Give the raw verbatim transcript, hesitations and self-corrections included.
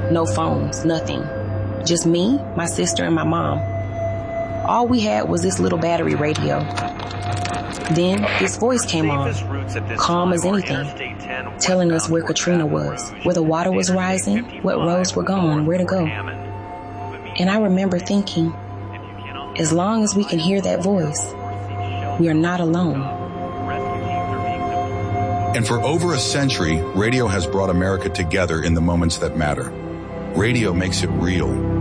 No phones, nothing. Just me, my sister, and my mom. All we had was this little battery radio. Then this voice came on, calm as anything, telling us where Katrina was, where the water was rising, what roads were gone, where to go. And I remember thinking, as long as we can hear that voice, we are not alone. And for over a century, radio has brought America together in the moments that matter. Radio makes it real.